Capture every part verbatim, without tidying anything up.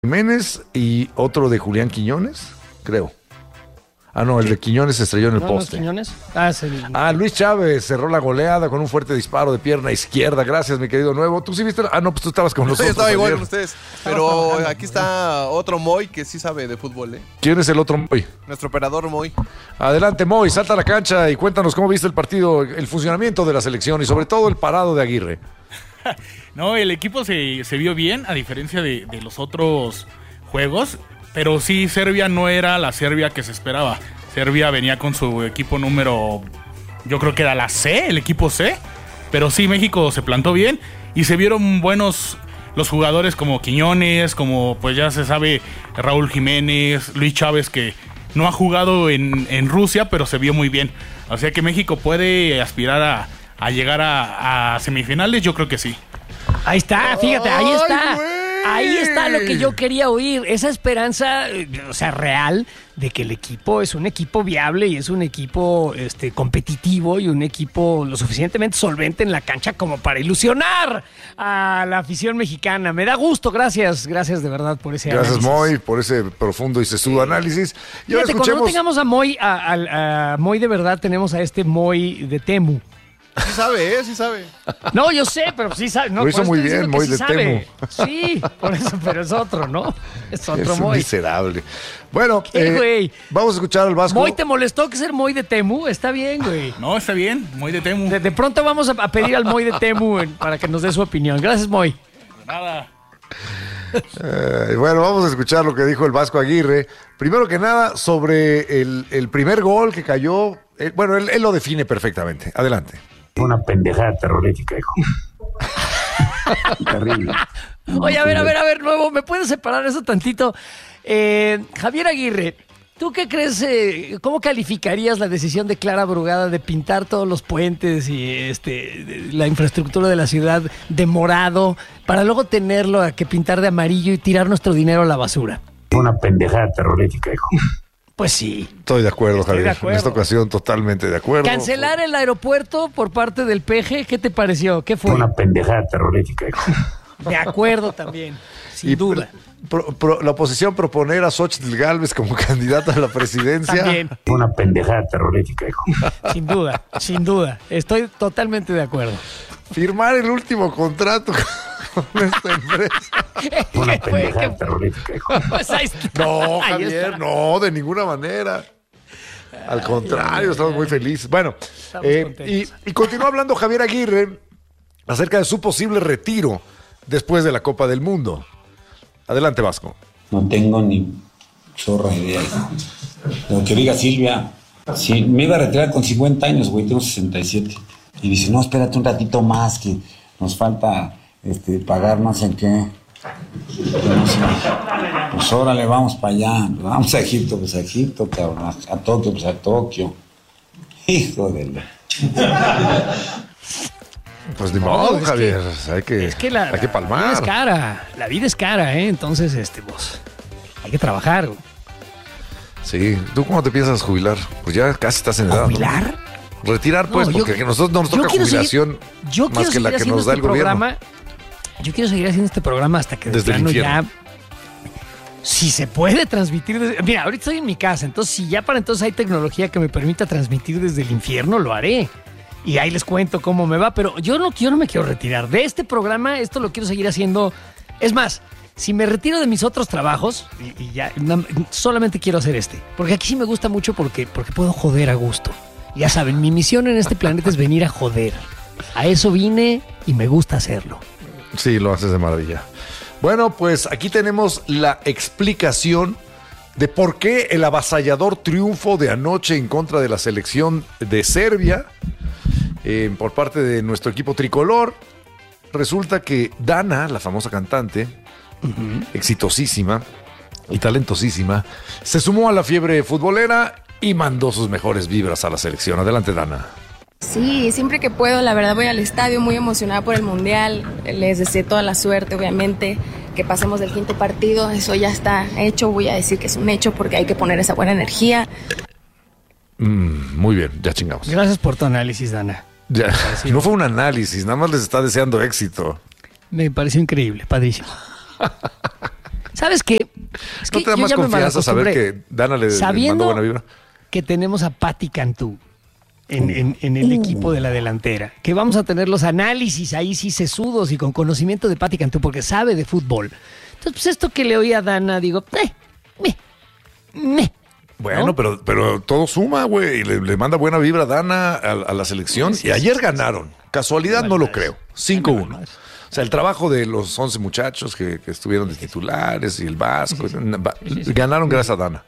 Jiménez y otro de Julián Quiñones, creo. Ah, no, el de Quiñones se estrelló en el ¿No, poste. ¿No Quiñones? Ah, es el... Ah, Luis Chávez cerró la goleada con un fuerte disparo de pierna izquierda. Gracias, mi querido Nuevo. ¿Tú sí viste? Ah, no, pues tú estabas con nosotros. Yo estaba igual ayer. con ustedes. Pero aquí está otro Moy que sí sabe de fútbol, ¿eh? ¿Quién es el otro Moy? Nuestro operador Moy. Adelante, Moy, salta a la cancha y cuéntanos cómo viste el partido, el funcionamiento de la selección y sobre todo el parado de Aguirre. No, el equipo se, se vio bien, a diferencia de, de los otros juegos. Pero sí, Serbia no era la Serbia que se esperaba. Serbia venía con su equipo número, yo creo que era la C, el equipo C. Pero sí, México se plantó bien y se vieron buenos los jugadores como Quiñones, como pues ya se sabe Raúl Jiménez, Luis Chávez, que no ha jugado en, en Rusia, pero se vio muy bien. O sea que México puede aspirar a, a llegar a, a semifinales, yo creo que sí. Ahí está, fíjate, ahí está. ¡Ay, Ahí está lo que yo quería oír. Esa esperanza, eh, o sea, real, de que el equipo es un equipo viable y es un equipo este, competitivo y un equipo lo suficientemente solvente en la cancha como para ilusionar a la afición mexicana. Me da gusto, gracias, gracias de verdad por ese Gracias, análisis. Moy, por ese profundo y sesudo análisis. Y ahora Fíjate, cuando no escuchemos... tengamos a Moy, a, a, a Moy de verdad, tenemos a este Moy de Temu. Sí sabe, ¿eh? Sí sabe. No, yo sé, pero sí sabe. No, Lo hizo por eso muy estoy bien, diciendo Moy que de sí sabe. Temu. Sí, por eso, pero es otro, ¿no? Es otro Es un Moy. miserable. Bueno, ¿Qué, eh, güey? vamos a escuchar al Vasco. ¿Moy te molestó que ser Moy de Temu? Está bien, güey. No, está bien, muy de Temu. De, de pronto vamos a, a pedir al Moy de Temu en- para que nos dé su opinión. Gracias, Moy. Nada. Eh, bueno, vamos a escuchar lo que dijo el Vasco Aguirre. Primero que nada, sobre el, el primer gol que cayó. Eh, bueno, él, él lo define perfectamente. Adelante. Una pendejada terrorífica, hijo. Terrible. Oye, a ver, a ver, a ver, nuevo, ¿me puedes separar eso tantito? Eh, Javier Aguirre, ¿tú qué crees, eh, cómo calificarías la decisión de Clara Brugada de pintar todos los puentes y este de- la infraestructura de la ciudad de morado para luego tenerlo a que pintar de amarillo y tirar nuestro dinero a la basura? Una pendejada terrorífica, hijo. Pues sí. Estoy de acuerdo, Estoy de Javier. acuerdo. En esta ocasión, totalmente de acuerdo. Cancelar el aeropuerto por parte del P G, ¿qué te pareció? ¿Qué fue? Una pendejada terrorífica, hijo. De acuerdo también, sin Y duda. pro- pro- la oposición proponer a Xóchitl Gálvez como candidata a la presidencia. También, Una pendejada terrorífica, hijo. sin duda, sin duda. Estoy totalmente de acuerdo. Firmar el último contrato con esta empresa. Una ¿Qué fue? pendejada ¿Qué- terrorífica, hijo. Pues ahí está. No, Ahí Javier, está. no, de ninguna manera. Al contrario, estamos muy felices. Bueno, Estamos eh, contentos. y, y continuó hablando Javier Aguirre acerca de su posible retiro después de la Copa del Mundo. Adelante, Vasco. No tengo ni zorra idea. Lo que diga Silvia, si me iba a retirar con cincuenta años, güey, tengo sesenta y siete. Y dice, no, espérate un ratito más, que nos falta este, pagar no sé qué. No sé. Pues órale, vamos para allá. Vamos a Egipto, pues a Egipto, cabrón. A, a Tokio, pues a Tokio. Hijo de la... Pues ni No, modo, es Javier. hay que, Es que la, hay que la palmar. vida es cara. La vida es cara, ¿eh? Entonces, este, pues, hay que trabajar. Sí. ¿Tú cómo te piensas jubilar? Pues ya casi estás en edad, ¿no? ¿Jubilar? Retirar, pues, No, yo- porque a nosotros no nos yo toca quiero seguir- jubilación Yo más quiero que la seguir que haciendo nos da este el gobierno. programa. Yo quiero seguir haciendo este programa hasta que de Desde el plano infierno. ya. Si se puede transmitir desde... Mira, ahorita estoy en mi casa, entonces si ya para entonces hay tecnología que me permita transmitir desde el infierno, lo haré. Y ahí les cuento cómo me va, pero yo no, yo no me quiero retirar. De este programa, esto lo quiero seguir haciendo. Es más, si me retiro de mis otros trabajos, y, y ya na- solamente quiero hacer este. Porque aquí sí me gusta mucho porque, porque puedo joder a gusto. Ya saben, mi misión en este planeta es venir a joder. A eso vine y me gusta hacerlo. Sí, lo haces de maravilla. Bueno, pues aquí tenemos la explicación de por qué el avasallador triunfo de anoche en contra de la selección de Serbia eh, por parte de nuestro equipo tricolor. Resulta que Dana, la famosa cantante, exitosísima y talentosísima, se sumó a la fiebre futbolera y mandó sus mejores vibras a la selección. Adelante, Dana. Sí, siempre que puedo, la verdad voy al estadio muy emocionada por el Mundial, les deseo toda la suerte, obviamente, que pasemos del quinto partido, eso ya está hecho, voy a decir que es un hecho porque hay que poner esa buena energía. Mm, muy bien, ya chingamos. Gracias por tu análisis, Dana. Ya, no fue un análisis, nada más les está deseando éxito. Me pareció increíble, padrísimo. ¿Sabes qué? Es ¿No que te da yo más ya me confianza saber malacostumbré. que Dana le, le mandó Sabiendo buena vibra? que tenemos a Pati Cantú en, en- en el equipo de la delantera, que vamos a tener los análisis ahí sí sesudos y con conocimiento de Pati Cantú, porque sabe de fútbol. Entonces, pues esto que le oí a Dana, digo, eh, me, me. Bueno, ¿no? pero, pero todo suma, güey. y Le, le manda buena vibra a Dana a, a la selección. Sí, y sí, ayer sí, ganaron. Casualidad Me no vale lo madre. creo. cinco Me vale uno. madre. O sea, el trabajo de los once muchachos que, que estuvieron de titulares y el Vasco. va- Ganaron gracias a Dana.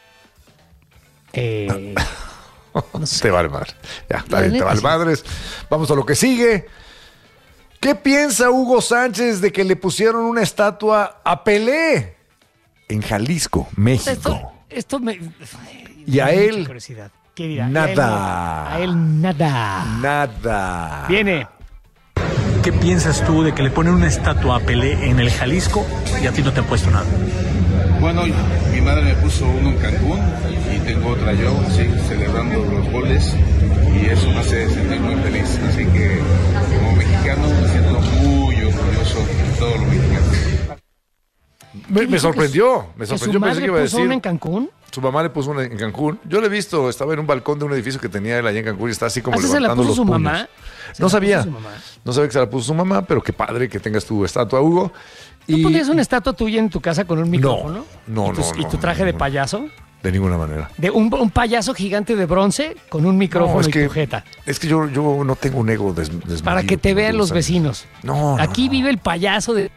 Eh, no sé. Te vale madre. Ya, está La bien, te neta, vale sí. madres. Vamos a lo que sigue. ¿Qué piensa Hugo Sánchez de que le pusieron una estatua a Pelé en Jalisco, México? Esto, esto me. Y a me da él, mucha curiosidad. ¿Qué dirá? nada. A él, a él nada. Nada. Viene. ¿Qué piensas tú de que le ponen una estatua a Pelé en el Jalisco y a ti no te han puesto nada? Bueno, mi madre me puso uno en Cancún y tengo otra yo, sí, celebrando los goles y eso me hace sentir muy feliz. Así que como mexicano me siento muy orgulloso de todos los mexicanos. Me, me sorprendió, me ¿Que su sorprendió. Pensé madre que iba a puso decir. una en Cancún? Su mamá le puso una en Cancún. Yo le he visto, estaba en un balcón de un edificio que tenía él allá en Cancún y está así como ¿Ah, se la levantando puso los su puños. mamá? ¿Se No la sabía. puso su mamá? No sabía que se la puso su mamá, pero qué padre que tengas tu estatua, Hugo. ¿Tú Y pondrías una estatua tuya en tu casa con un micrófono? no, ¿Y tu, no, ¿Y no, tu traje no, de no. payaso? de ninguna manera. De un, un payaso gigante de bronce con un micrófono No, es y que, tu jeta. es que yo, yo no tengo un ego des, desmedido. Para que te como vean tú, los ¿sabes? vecinos. No, no, Aquí no. vive el payaso de...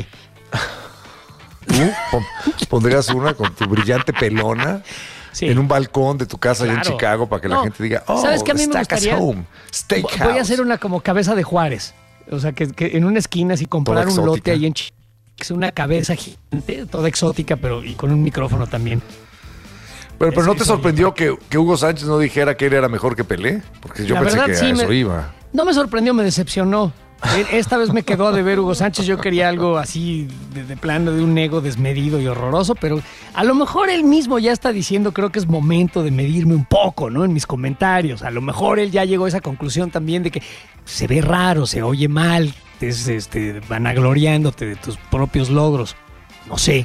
¿Tú pon- pondrías una con tu brillante pelona Sí. en un balcón de tu casa allá en Claro. Chicago para que la No, gente diga, oh, ¿sabes qué a mí me Stacka's gustaría? Home, Steakhouse. Voy a hacer una como cabeza de Juárez. O sea, que, que en una esquina así comprar Toda un lote exótica. ahí en Ch- que es una cabeza gigante, toda exótica, pero y con un micrófono también. Pero, pero Eso- ¿no te eso- sorprendió que, que Hugo Sánchez no dijera que él era mejor que Pelé? Porque yo La pensé verdad, que sí, a eso me- iba. No me sorprendió, me decepcionó. E- Esta vez me quedó a deber Hugo Sánchez. Yo quería algo así de, de plano, de un ego desmedido y horroroso, pero a lo mejor él mismo ya está diciendo, creo que es momento de medirme un poco, ¿no? En mis comentarios. A lo mejor él ya llegó a esa conclusión también de que se ve raro, se oye mal, es, este, vanagloriándote de tus propios logros. No sé.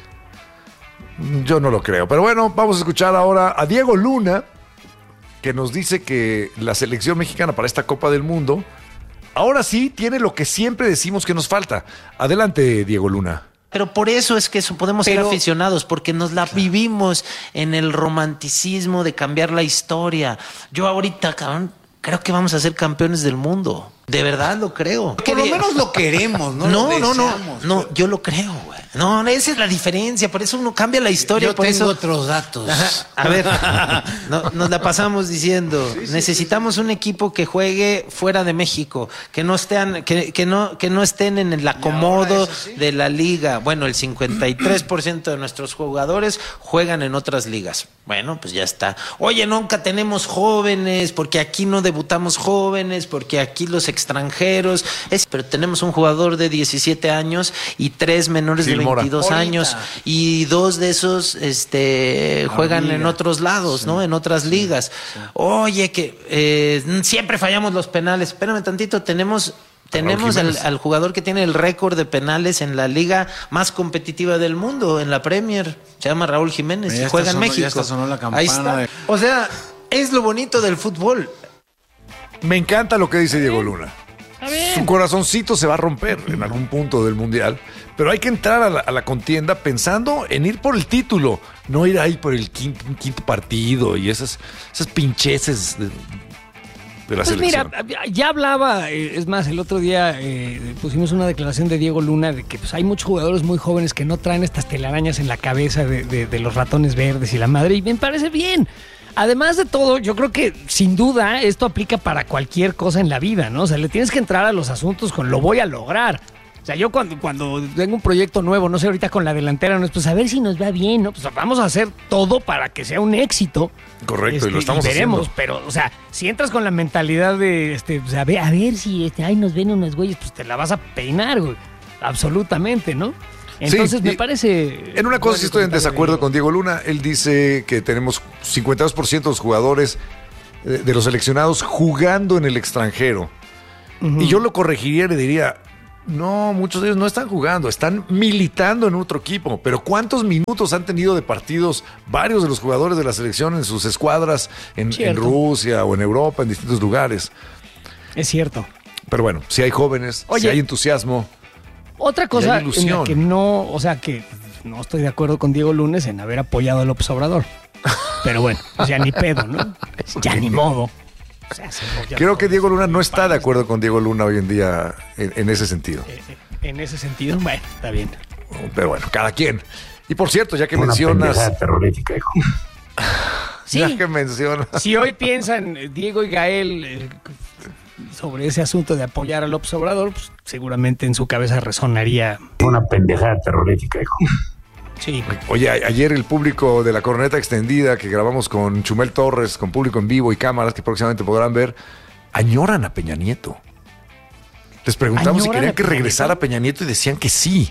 Yo no lo creo. Pero bueno, vamos a escuchar ahora a Diego Luna, que nos dice que la selección mexicana para esta Copa del Mundo ahora sí tiene lo que siempre decimos que nos falta. Adelante, Diego Luna. Pero por eso es que eso podemos ser Pero- aficionados, porque nos la vivimos en el romanticismo de cambiar la historia. Yo ahorita, cabrón, creo que vamos a ser campeones del mundo. De verdad lo creo. Por lo menos lo queremos, ¿no? No, Lo no, no, deseamos, no, pero- yo lo creo, güey. No, no, esa es la diferencia, por eso uno cambia la historia. Yo por tengo eso... otros datos. Ajá, a ver, no- nos la pasamos diciendo, necesitamos un equipo que juegue fuera de México, que no estén, que, que no, que no estén en el acomodo de la liga. Bueno, el cincuenta y tres por ciento de nuestros jugadores juegan en otras ligas. Bueno, pues ya está. Oye, nunca tenemos jóvenes, porque aquí no debutamos jóvenes, porque aquí los extranjeros, es, pero tenemos un jugador de diecisiete años y tres menores Gil de Mora. veintidós Ahorita. años y dos de esos este juegan liga. en otros lados, ¿no? En otras ligas. Oye, que eh, siempre fallamos los penales. Espérame tantito, tenemos tenemos al, Jiménez. al jugador que tiene el récord de penales en la liga más competitiva del mundo, en la Premier. Se llama Raúl Jiménez Ya y está juega en sonó- ya México. está sonó la Ahí campana está. de- O sea, es lo bonito del fútbol. Me encanta lo que dice Diego Luna. Su corazoncito se va a romper en algún punto del Mundial, pero hay que entrar a la, a la contienda pensando en ir por el título, no ir ahí por el quinto, quinto partido y esas, esas pincheces de, de la Pues selección. mira, ya hablaba, eh, es más, el otro día eh, pusimos una declaración de Diego Luna de que pues, hay muchos jugadores muy jóvenes que no traen estas telarañas en la cabeza de, de- de los ratones verdes y la madre, y me parece bien. Además de todo, yo creo que sin duda esto aplica para cualquier cosa en la vida, ¿no? O sea, le tienes que entrar a los asuntos con lo voy a lograr. O sea, yo cuando, cuando tengo un proyecto nuevo, no sé, ahorita con la delantera, no es pues a ver si nos va bien, ¿no? Pues vamos a hacer todo para que sea un éxito. Correcto, y lo Este, estamos veremos, haciendo. pero, o sea, si entras con la mentalidad de, este, pues, a ver, a ver si, este, ay, nos ven unos güeyes, pues te la vas a peinar, güey. Absolutamente, ¿no? Entonces Sí, me y parece... En una cosa bueno sí estoy en el comentario desacuerdo de- con Diego Luna. Él dice que tenemos cincuenta y dos por ciento de los jugadores eh, de los seleccionados jugando en el extranjero. Ujú. Y yo lo corregiría y le diría, No, muchos de ellos no están jugando, están militando en otro equipo. Pero ¿cuántos minutos han tenido de partidos varios de los jugadores de la selección en sus escuadras en, en Rusia o en Europa, en distintos lugares? Es cierto. Pero bueno, si hay jóvenes, Oye, si hay entusiasmo. Otra cosa hay ilusión. en la que no, o sea, que no estoy de acuerdo con Diego Lunes en haber apoyado a López Obrador. Pero bueno, pues ya ni pedo, ¿no? Ya ni modo. O sea, Creo que Diego Luna no está de acuerdo con Diego Luna hoy en día en, en ese sentido. En ese sentido, bueno, está bien. Pero bueno, cada quien. Y por cierto, ya que Una mencionas... pendejada terrorífica, hijo. Sí. Ya que mencionas... Si hoy piensan eh, Diego y Gael eh, sobre ese asunto de apoyar a López Obrador, pues seguramente en su cabeza resonaría... Una pendejada terrorífica, hijo. Sí. Oye, a- ayer el público de la Corneta Extendida que grabamos con Chumel Torres, con público en vivo y cámaras que próximamente podrán ver, añoran a Peña Nieto. Les preguntamos si ¿Añoran querían a que Peña regresara Nieto? Peña Nieto y decían que sí.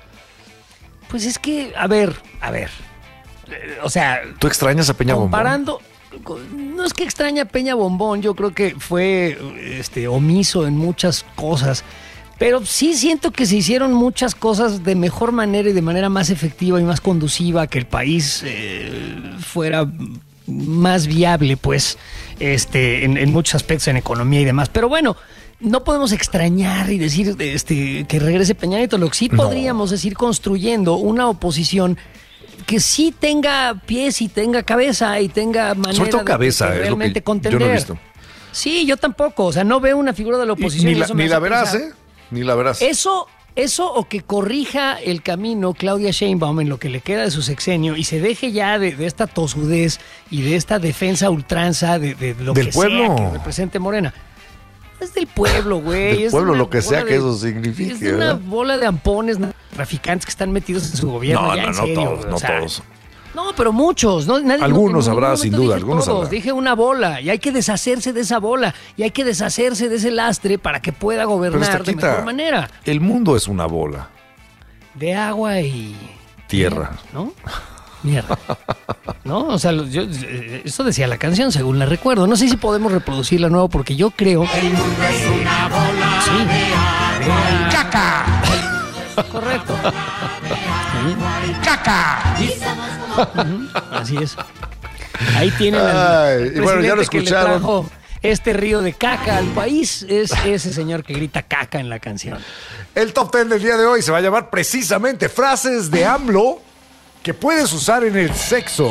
Pues es que, a ver, a ver. eh, o sea, ¿Tú extrañas a Peña Bombón? comparando... con- No es que extraña a Peña Bombón, yo creo que fue este, omiso en muchas cosas. Pero sí siento que se hicieron muchas cosas de mejor manera y de manera más efectiva y más conduciva, que el país eh, fuera más viable, pues, este, en, en muchos aspectos, en economía y demás. Pero bueno, no podemos extrañar y decir este, que regrese Peña Nieto. Lo que sí No. podríamos es ir construyendo una oposición que sí tenga pies y tenga cabeza y tenga manera Sobre todo de- cabeza, de es lo realmente que contender. yo no he visto. Sí, yo tampoco. O sea, no veo una figura de la Y- oposición. ni y la, eso me ni hace la verás, pensar. ¿eh? Ni la verás. Eso, eso o que corrija el camino Claudia Sheinbaum en lo que le queda de su sexenio y se deje ya de, de esta tosudez y de esta defensa a ultranza de, de lo Del que pueblo. sea que represente Morena. Es del pueblo, güey. Del es pueblo, de una lo que sea bola que de- eso signifique, Es de una ¿verdad? bola de ampones traficantes que están metidos en su gobierno. No, ya no, en no serio, todos, güey, no o sea, todos. No, pero muchos. No, nadie, Algunos en ningún habrá, momento sin duda, dije algunos todos. habrá. Dije una bola y hay que deshacerse de esa bola y hay que deshacerse de ese lastre para que pueda Pero gobernar de Estaquita, mejor manera. el mundo es una bola. De agua y... Tierra. ¿No? Mierda. ¿No? O sea, lo- yo, eh, eso decía la canción, según la recuerdo. No sé si podemos reproducirla nuevo porque yo creo... El mundo es una bola sí, de caca. Correcto. Sí. Caca. Ujú, así es. Ahí tienen al Ay, y bueno, ya lo presidente que le escucharon. trajo este río de caca al país. Es ese señor que grita caca en la canción. El top ten del día de hoy se va a llamar precisamente frases de AMLO que puedes usar en el sexo.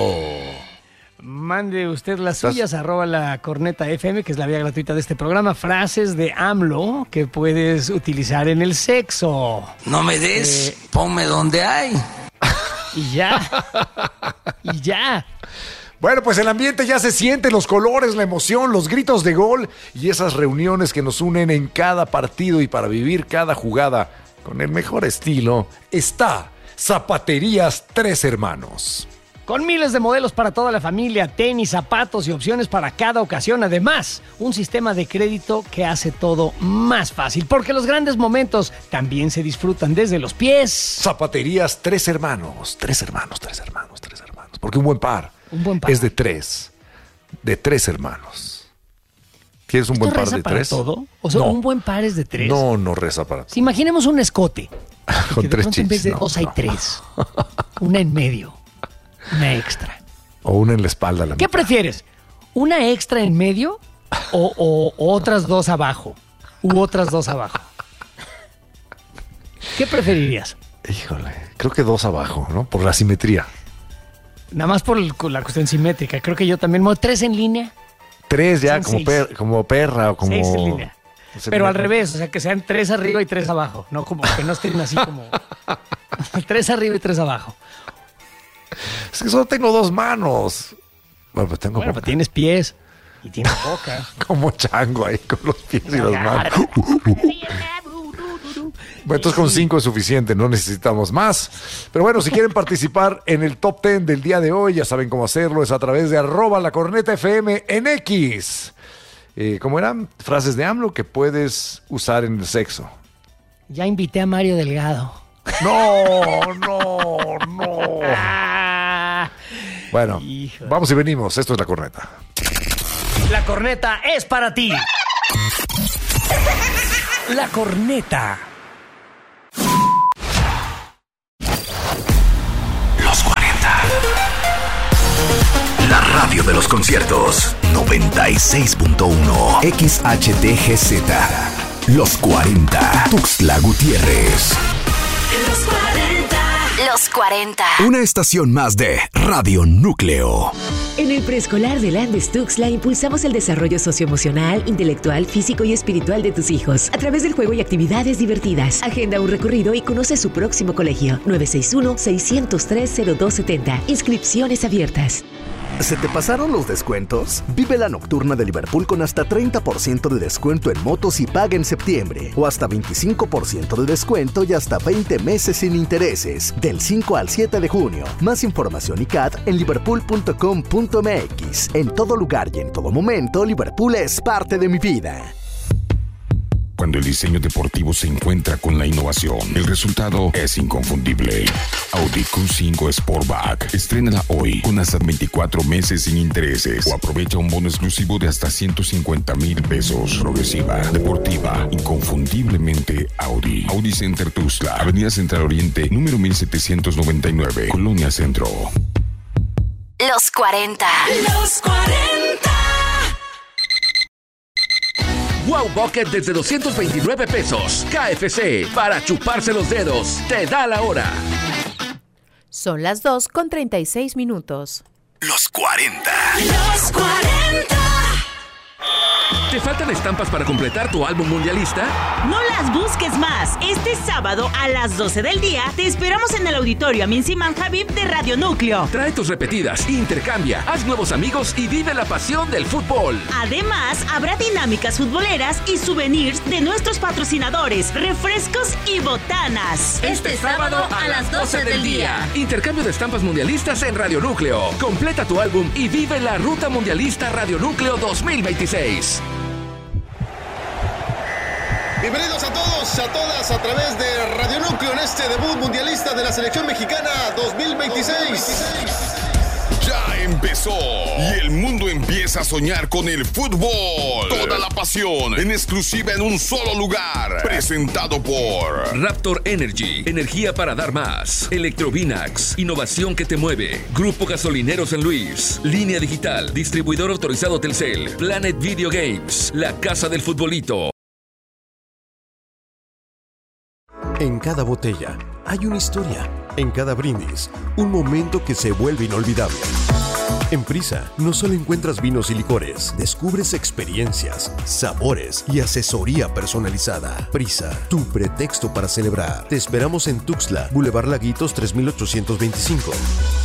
Mande usted las suyas, arroba la corneta F M, que es la vía gratuita de este programa. Frases de AMLO que puedes utilizar en el sexo. No me des, Eh, ponme donde hay. Y ya. Y ya. Bueno, pues el ambiente ya se siente, los colores, la emoción, los gritos de gol y esas reuniones que nos unen en cada partido y para vivir cada jugada con el mejor estilo está Zapaterías Tres Hermanos. Con miles de modelos para toda la familia, tenis, zapatos y opciones para cada ocasión. Además, un sistema de crédito que hace todo más fácil. Porque los grandes momentos también se disfrutan desde los pies. Zapaterías Tres Hermanos. Tres hermanos, tres hermanos, tres hermanos. Porque un buen par, Un buen par. es de tres. De tres hermanos. ¿Quieres un ¿Esto buen par reza de para tres? todo? O sea, No. un buen par es de tres. No, no reza para Si imaginemos un escote. Con que de tres pronto en vez chichis, de no, dos hay no. tres. Una en medio. Una extra. O una en la espalda. La ¿Qué mitad. prefieres? ¿Una extra en medio o, o- o otras dos abajo? U otras dos abajo. ¿Qué preferirías? Híjole, creo que dos abajo, ¿no? Por la simetría. Nada más por el- con la cuestión simétrica. Creo que yo también. mo- ¿Tres en línea? Tres ya, Son como, seis. per- como perra o como... Seis en línea. Se Pero me- al revés, o sea, que sean tres arriba y tres abajo. No como que no estén así como... tres arriba y tres abajo. Es que solo tengo dos manos. Bueno, pues tengo Bueno, boca. pues tienes pies y tienes boca. Como chango ahí con los pies y las manos. Bueno, entonces con cinco es suficiente, no necesitamos más. Pero bueno, si quieren participar en el top ten del día de hoy, ya saben cómo hacerlo, es a través de arroba la corneta F M en X. Eh, ¿Cómo eran? Frases de AMLO que puedes usar en el sexo. Ya invité a Mario Delgado. No, no, no. Ah, Bueno, vamos y venimos. Esto es La Corneta. La corneta es para ti. La corneta radio de los conciertos. noventa y seis punto uno X H T G Z. Los cuarenta. Tuxtla Gutiérrez. Los cuarenta. Los cuarenta. Una estación más de Radio Núcleo. En el preescolar de Landes Tuxtla impulsamos el desarrollo socioemocional, intelectual, físico y espiritual de tus hijos a través del juego y actividades divertidas. Agenda un recorrido y conoce su próximo colegio. nueve seis uno, seis cero tres, cero dos siete cero. Inscripciones abiertas. ¿Se te pasaron los descuentos? Vive la nocturna de Liverpool con hasta treinta por ciento de descuento en motos y paga en septiembre. O hasta veinticinco por ciento de descuento y hasta veinte meses sin intereses. Del cinco al siete de junio. Más información y C A D en liverpool punto com punto m x. En todo lugar y en todo momento, Liverpool es parte de mi vida. Cuando el diseño deportivo se encuentra con la innovación, el resultado es inconfundible. Audi Q cinco Sportback. Estrénala hoy con hasta veinticuatro meses sin intereses o aprovecha un bono exclusivo de hasta ciento cincuenta mil pesos. Progresiva, deportiva, inconfundiblemente Audi. Audi Center Tuxtla, Avenida Central Oriente, número mil setecientos noventa y nueve, Colonia Centro. Los cuarenta. Los cuarenta. Wow Bucket desde doscientos veintinueve pesos. K F C, para chuparse los dedos. Te da la hora. Son las dos con treinta y seis minutos. Los cuarenta. Los cuarenta. ¿Te faltan estampas para completar tu álbum mundialista? No las busques más. Este sábado a las doce del día te esperamos en el auditorio Amin Siman Habib de Radio Núcleo. Trae tus repetidas, intercambia, haz nuevos amigos y vive la pasión del fútbol. Además, habrá dinámicas futboleras y souvenirs de nuestros patrocinadores, refrescos y botanas. Este sábado a las doce del día. Intercambio de estampas mundialistas en Radio Núcleo. Completa tu álbum y vive la Ruta Mundialista Radio Núcleo dos mil veintiséis. Bienvenidos a todos, a todas, a través de Radio Núcleo en este debut mundialista de la selección mexicana dos mil veintiséis. Ya empezó y el mundo empieza a soñar con el fútbol. Toda la pasión en exclusiva en un solo lugar. Presentado por Raptor Energy, energía para dar más. Electrovinax, innovación que te mueve. Grupo Gasolinero San Luis. Línea Digital, distribuidor autorizado Telcel. Planet Video Games, la casa del futbolito. En cada botella hay una historia. En cada brindis, un momento que se vuelve inolvidable. En Prisa, no solo encuentras vinos y licores, descubres experiencias, sabores y asesoría personalizada. Prisa, tu pretexto para celebrar. Te esperamos en Tuxtla, Boulevard Laguitos tres mil ochocientos veinticinco.